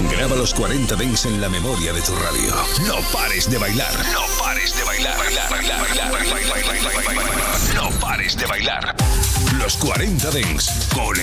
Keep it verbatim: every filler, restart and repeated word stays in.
Graba los cuarenta Dance en la memoria de tu radio. No pares de bailar. No pares de bailar. Bailar, bailar, bailar, bailar, bailar, bailar, bailar. No pares de bailar. Los cuarenta Dance con